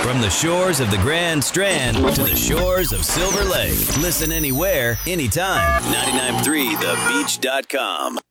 From the shores of the Grand Strand to the shores of Silver Lake. Listen anywhere, anytime. 99.3thebeach.com.